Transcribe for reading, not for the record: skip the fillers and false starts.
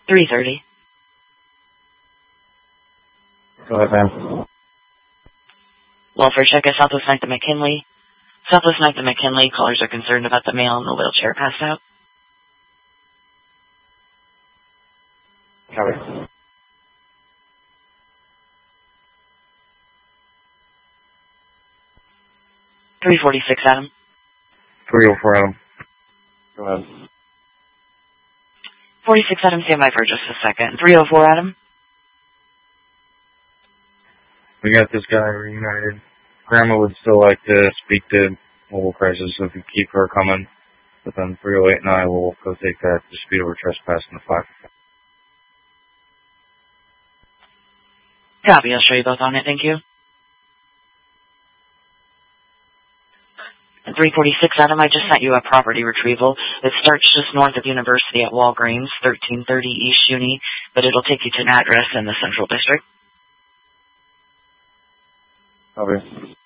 3:30. Go ahead, ma'am. Welfare check at Southwest 9th and McKinley. Southwest 9th and McKinley, callers are concerned about the male in the wheelchair passed out. Copy. 346, Adam. 304, Adam. Go ahead. 46, Adam, stand by for just a second. 304, Adam. We got this guy reunited. Grandma would still like to speak to mobile crisis, so if you keep her coming, but then 308 and I will go take that dispute over trespass in the 5. Copy, I'll show you both on it, thank you. At 346, Adam, I just sent you a property retrieval. It starts just north of University at Walgreens, 1330 East Uni, but it'll take you to an address in the Central District. Copy.